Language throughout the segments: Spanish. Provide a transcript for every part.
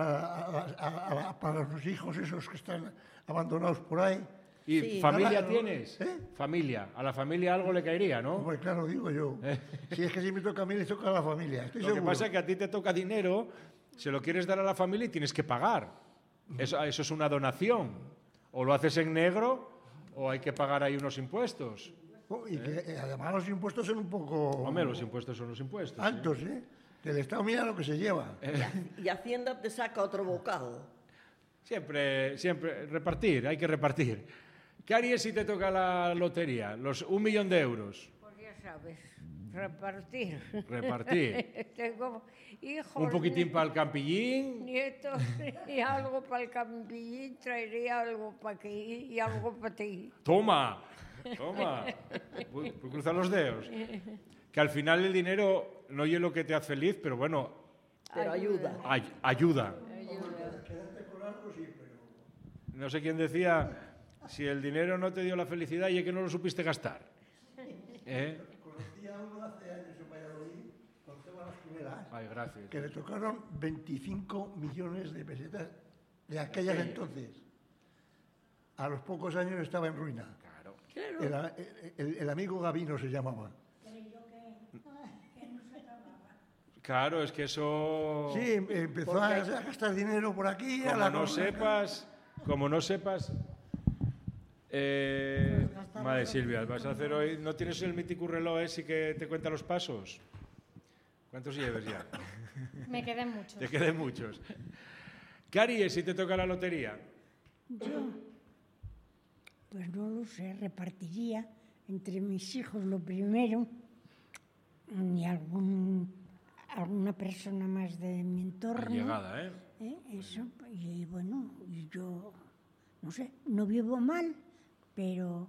para los hijos esos que están abandonados por ahí. ¿Y Sí. familia Nada, tienes? ¿eh? Familia. A la familia algo le caería, ¿no? Pues claro, digo yo. Si es que si me toca a mí, le toca a la familia. Estoy Lo que seguro. pasa es que a ti te toca dinero, se lo quieres dar a la familia y tienes que pagar. Eso es una donación. O lo haces en negro o hay que pagar ahí unos impuestos. Y que además los impuestos son un poco Hombre, los impuestos son los impuestos. ¿eh? altos, ¿eh? Que el Estado mira lo que se lleva. Y Hacienda te saca otro bocado. Siempre repartir, hay que repartir. ¿Qué harías si te toca la lotería? Los 1 millón de euros. Pues ya sabes, repartir. Repartir. Tengo hijos, Un poquitín para el campillín. nietos y algo para el campillín, traería algo para aquí y algo para ti. Toma, toma. Cruza los dedos. Que al final el dinero no es lo que te hace feliz, pero bueno, Pero ayuda. ayuda. No sé quién decía, si el dinero no te dio la felicidad y es que no lo supiste gastar. ¿Eh? Conocí a uno hace años en Valladolid, con Esteban Esquivel, Ay, gracias. que le tocaron 25 millones de pesetas de aquellas entonces. A los pocos años estaba en ruina. Claro. El amigo Gavino se llamaba. Claro, es que eso... Sí, empezó a gastar dinero por aquí. Como no sepas... Madre Silvia, vas a hacer hoy... ¿No tienes el mítico reloj ese que te cuenta los pasos? ¿Cuántos lleves ya? Me quedan muchos. Te queden muchos. ¿Qué harías si te toca la lotería? Yo, pues no lo sé, repartiría entre mis hijos lo primero y alguna persona más de mi entorno. Llegada, ¿eh? Eso, y bueno, y yo, no sé, no vivo mal, pero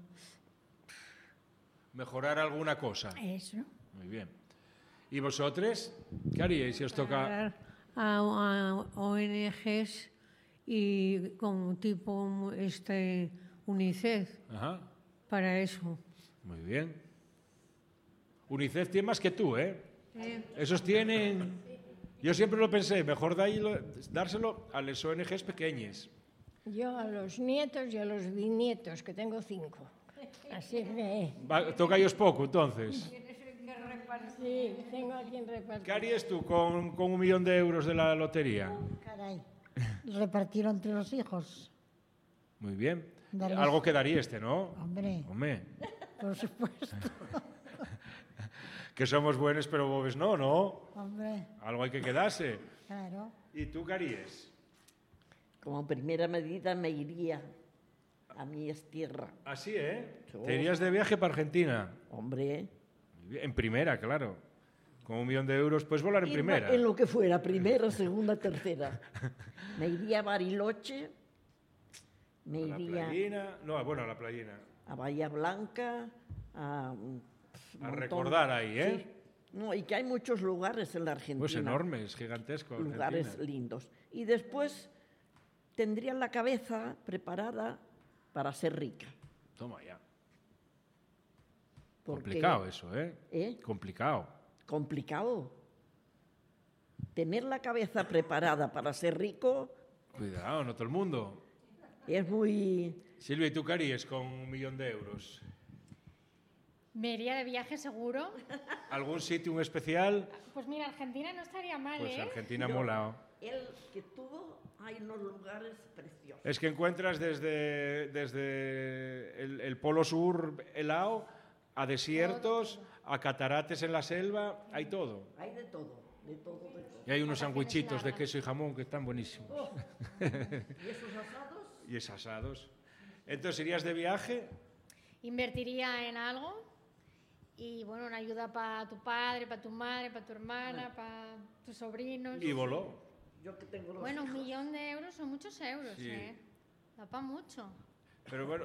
Mejorar alguna cosa. eso. Muy bien. ¿Y vosotros? ¿Qué haríais si os toca...? A ONGs y como tipo UNICEF Ajá. para eso. Muy bien. UNICEF tiene más que tú, ¿eh? Esos tienen... Yo siempre lo pensé, mejor dárselo a las ONGs pequeñas. Yo a los nietos y a los bisnietos, que tengo 5. Así que... Toca a ellos poco, entonces. Sí, tengo a quien repartir. ¿Qué harías tú con 1 millón de euros de la lotería? Caray. Repartirlo entre los hijos. Muy bien. Darles- Algo quedaría ¿no? Hombre, Hombre, por supuesto. que somos buenos pero bobes no, ¿no? Hombre, Algo hay que quedarse. claro. ¿Y tú qué harías? Como primera medida me iría a mi tierra. Así, ¿eh? Sí. Te irías de viaje para Argentina. Hombre, Muy bien. En primera, claro. Con 1 millón de euros puedes volar en primera. en lo que fuera, primera, segunda, tercera. Me iría a Bariloche, me A la iría playina. No, bueno, a la playina. a Bahía Blanca, a... A recordar ahí, ¿eh? Sí. No, y que hay muchos lugares en la Argentina. Pues enormes, gigantesco. Lugares Argentina. lindos. Y después tendría la cabeza preparada para ser rica. Toma ya. Porque- Complicado eso, ¿eh? ¿Eh? Complicado. Complicado. Tener la cabeza preparada para ser rico Cuidado, no todo el mundo. es muy... Silvia, ¿y tú qué harías con 1 millón de euros? Me iría de viaje seguro. ¿Algún sitio especial? Pues mira, Argentina no estaría mal, Pues ¿eh? Argentina mola. El que tuvo, hay unos lugares preciosos. Es que encuentras desde el polo sur helado a desiertos, a catarates en la selva, hay todo. Hay de todo, de todo, de todo. Y hay unos sandwichitos de queso y jamón que están buenísimos. ¿Y esos asados? Y es asados. Entonces, ¿irías de viaje? Invertiría en algo y, bueno, una ayuda para tu padre, para tu madre, para tu hermana, para tus sobrinos. Y voló. Yo que tengo los Bueno, 1 hijos. millón de euros son muchos euros, Sí. ¿eh? Da para mucho. Pero bueno,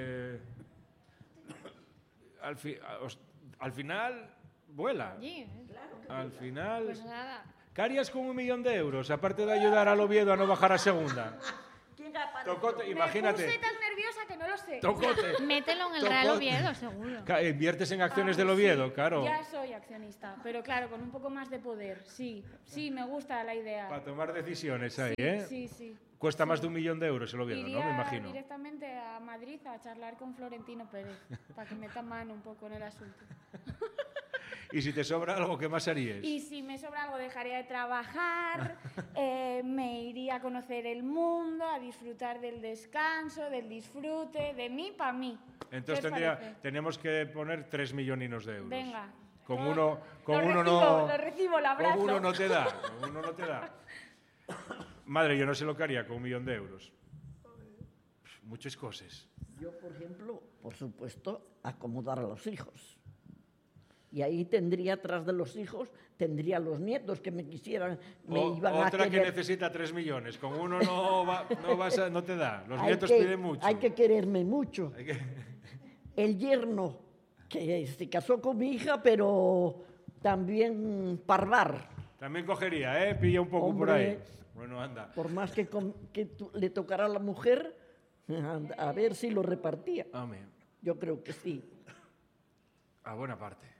al final vuela. Sí, Al final... pues nada. ¿Qué harías con 1 millón de euros? Aparte de ayudar al Oviedo a no bajar a segunda. ¿Quién apareció? Imagínate. Me puse tan nerviosa que no lo sé. Tocote. Mételo en el Tocote. Real Oviedo, seguro. Inviertes en acciones del Sí, Oviedo, claro. Ya soy accionista, pero claro, con un poco más de poder. Sí, me gusta la idea. Para tomar decisiones ahí, Sí, ¿eh? sí. Cuesta más de 1 millón de euros el Oviedo, Iría ¿no? Me imagino. directamente a Madrid a charlar con Florentino Pérez para que meta mano un poco en el asunto. Y si te sobra algo, ¿qué más harías? Y si me sobra algo, dejaría de trabajar, me iría a conocer el mundo, a disfrutar del descanso, del disfrute, de mí para mí. Entonces ¿Qué os parece? tenemos que poner 3 milloninos de euros. Venga. Con Lo uno no... Lo recibo, lo abrazo. Con uno no te da, con uno no te da. Madre, yo no sé lo que haría con 1 millón de euros. Muchas cosas. Yo, por ejemplo, por supuesto, acomodar a los hijos. Y ahí tendría, tras de los hijos, tendría los nietos que me quisieran, iban a Otra que querer. necesita 3 millones. Con uno no te da. Los Hay nietos que- piden mucho. Hay que quererme mucho. Hay que- El yerno, que se casó con mi hija, pero también parvar. También cogería, ¿eh? Pilla un poco por Hombre. ahí. Bueno, anda. Por más que le tocara a la mujer, a ver si lo repartía. Amén. Yo creo que sí. A buena parte.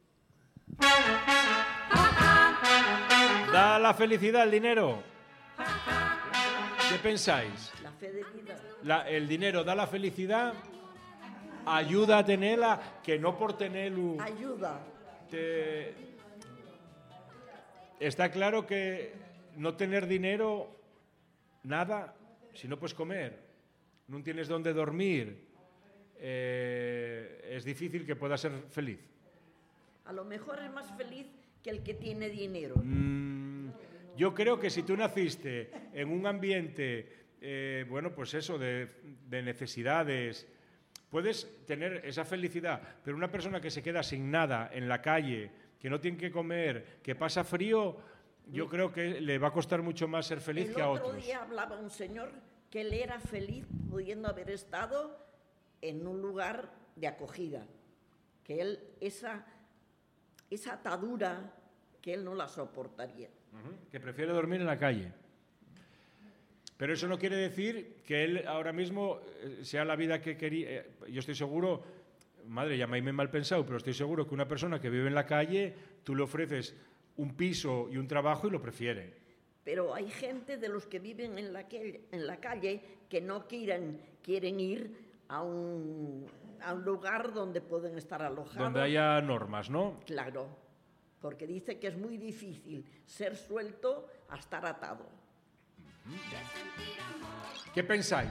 ¿Da la felicidad el dinero? ¿Qué pensáis? La fe de vida. ¿El dinero da la felicidad? ¿Ayuda a tenerla? Que no por tenerlo... Ayuda. Está claro que no tener dinero, nada, si no puedes comer, no tienes dónde dormir, es difícil que puedas ser feliz. A lo mejor es más feliz que el que tiene dinero. Yo creo que si tú naciste en un ambiente, bueno, pues eso, de necesidades, puedes tener esa felicidad, pero una persona que se queda sin nada en la calle, que no tiene que comer, que pasa frío, yo creo que le va a costar mucho más ser feliz que a El otro otros. día hablaba un señor que él era feliz pudiendo haber estado en un lugar de acogida, que él esa atadura que él no la soportaría. Que prefiere dormir en la calle. Pero eso no quiere decir que él ahora mismo sea la vida que quería. Yo estoy seguro, madre, llamadme mal pensado, pero estoy seguro que una persona que vive en la calle, tú le ofreces un piso y un trabajo y lo prefiere. Pero hay gente de los que viven en la calle que no quieren ir a un lugar donde pueden estar alojados. Donde haya normas, ¿no? Claro, porque dice que es muy difícil ser suelto a estar atado. ¿Qué pensáis?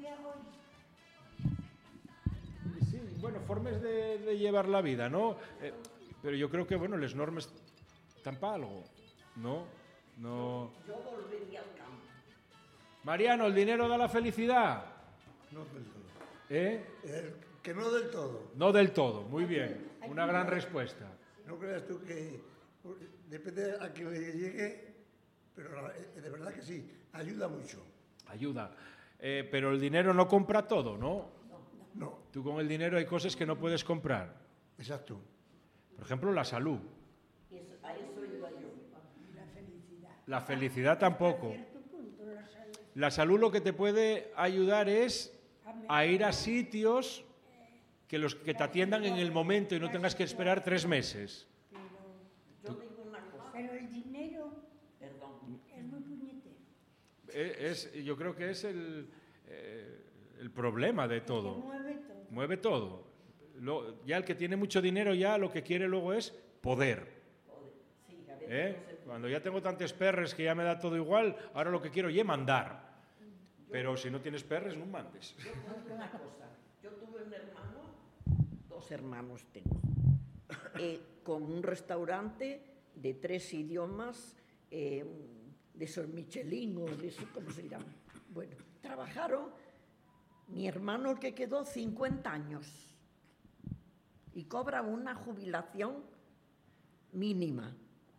Sí, bueno, formas de llevar la vida, ¿no? Pero yo creo que, bueno, las normas están para algo, ¿no? Yo volvería al campo. Mariano, ¿el dinero da la felicidad? No del todo. ¿Eh? Que no del todo. No del todo, muy bien. Una gran respuesta. No creas tú que depende a quien le llegue, pero de verdad que sí, ayuda mucho. Ayuda. Pero el dinero no compra todo, ¿no? No, Tú con el dinero hay cosas que no puedes comprar. exacto. Por ejemplo, la salud. A eso iba yo. La felicidad tampoco. La salud lo que te puede ayudar es a ir a sitios que te atiendan en el momento y no tengas que esperar 3 meses. Yo digo una cosa. Pero el dinero Perdón. es muy puñetero. Yo creo que es el problema de todo. Mueve todo. Mueve todo. Ya el que tiene mucho dinero ya lo que quiere luego es poder. Cuando ya tengo tantos perres que ya me da todo igual, ahora lo que quiero es mandar. Pero si no tienes perres, no mandes. Yo digo una cosa. Yo tuve un hermano, 2 hermanos tengo, con un restaurante de 3 idiomas, de esos Michelin o de eso, ¿cómo se llama? Bueno, trabajaron, mi hermano que quedó 50 años y cobra una jubilación mínima.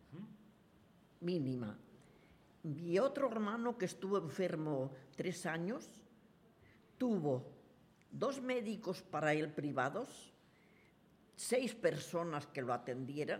Mi otro hermano que estuvo enfermo 3 años, tuvo 2 médicos para él privados, 6 personas que lo atendieran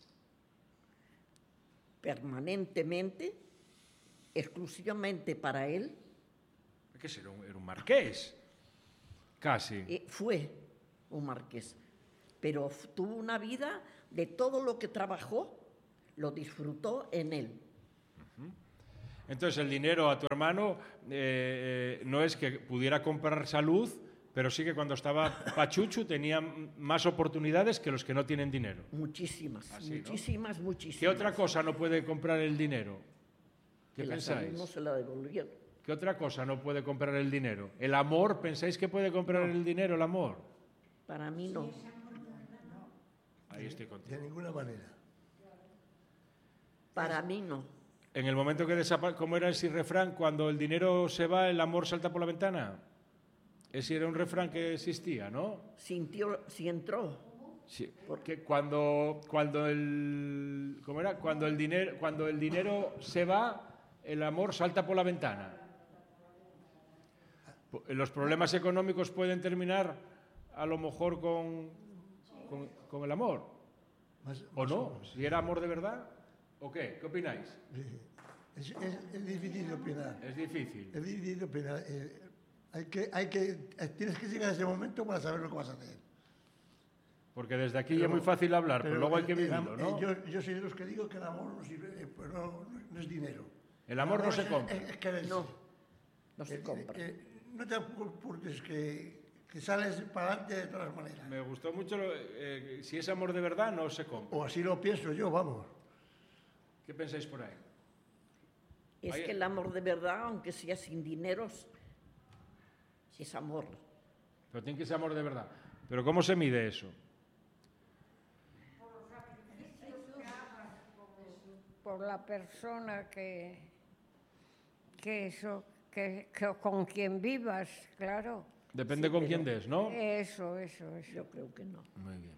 permanentemente, exclusivamente para él. ¿Qué será? Era un marqués. Casi. Fue un marqués, pero tuvo una vida de todo lo que trabajó, lo disfrutó en él. Entonces el dinero a tu hermano no es que pudiera comprar salud, pero sí que cuando estaba pachucho tenía más oportunidades que los que no tienen dinero. Muchísimas, Así, ¿no? muchísimas, muchísimas. ¿Qué otra cosa no puede comprar el dinero? ¿Qué Que la salud pensáis? no se la devolvieron. ¿Qué otra cosa no puede comprar el dinero? ¿El amor? ¿Pensáis que puede comprar el dinero, el amor? Para mí no. Ahí estoy contigo. De ninguna manera. Para mí no. En el momento que desaparece, ¿cómo era ese refrán? Cuando el dinero se va, el amor salta por la ventana. Ese era un refrán que existía, ¿no? Si entró. Sí, porque cuando el ¿cómo era? Cuando el dinero se va, el amor salta por la ventana. Los problemas económicos pueden terminar a lo mejor con el amor. ¿O no? Si era amor de verdad, ¿o qué? ¿Qué opináis? Es difícil de opinar. Es difícil. Es difícil de opinar. Tienes que llegar a ese momento para saber lo que vas a hacer. Porque desde aquí ya es muy fácil hablar, pero luego hay que vivirlo, ¿no? Yo soy de los que digo que el amor no sirve, pues no es dinero. El amor no se compra. Es que No se compra. No te apures que sales para adelante de todas maneras. Me gustó mucho, si es amor de verdad, no se compra. O así lo pienso yo, vamos. ¿Qué pensáis por ahí? Es Ahí- que el amor de verdad, aunque sea sin dinero, es amor. Pero tiene que ser amor de verdad. ¿Pero cómo se mide eso? Por la persona que con quien vivas, claro. Depende con quién des, ¿no? Eso. Yo creo que no. Muy bien.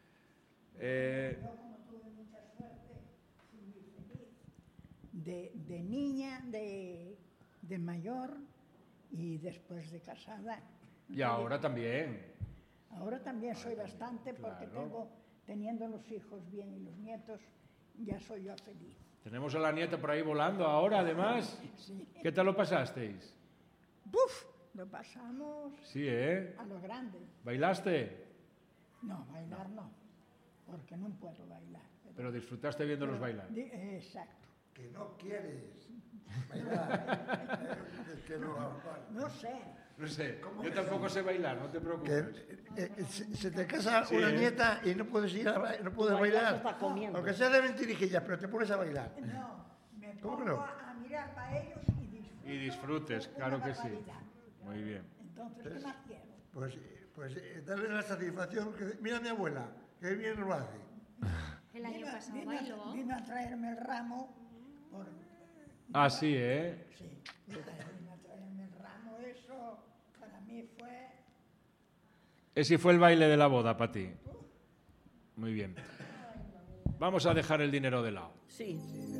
De niña, de mayor y después de casada. Y ahora también. Ahora también soy bastante porque claro. teniendo los hijos bien y los nietos, ya soy yo feliz. Tenemos a la nieta por ahí volando ahora, además. Sí. ¿Qué tal lo pasasteis? ¡Buf! Lo pasamos Sí, ¿eh? a lo grande. ¿Bailaste? No, bailar no, porque no puedo bailar. Pero disfrutaste viéndolos bailar. Exacto. Que no quieres bailar. Es que no, No sé. No sé, yo tampoco sé bailar, no te preocupes. se te casa Sí, una ¿eh? nieta y no puedes no puedes Bailar bailar. está comiendo. Aunque sea de mentirijillas, pero te pones a bailar. No, me ¿Cómo que pongo no? a mirar para ellos y disfruto. Y disfrutes, una claro que sí. barbaridad. Muy bien. Entonces, ¿qué más quiero? Pues darle la satisfacción. Mira a mi abuela, que bien lo hace. El año pasado Vino bailó. vino a traerme el ramo por... Ah, sí, ¿eh? Sí, vino a traerme el ramo, eso para mí fue... Ese fue el baile de la boda para ti. Muy bien. Vamos a dejar el dinero de lado. Sí.